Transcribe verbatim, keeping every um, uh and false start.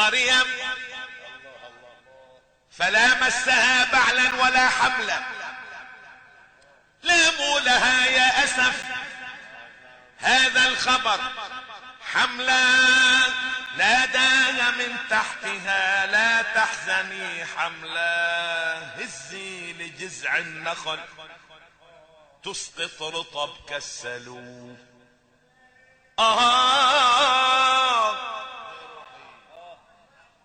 مريم فلا مسها بعلا ولا حملا، لاموا لها يا أسف هذا الخبر حملا، ناداها من تحتها لا تحزني حملا، هزي لجذع النخل تسقط رطب كالسلوف. آه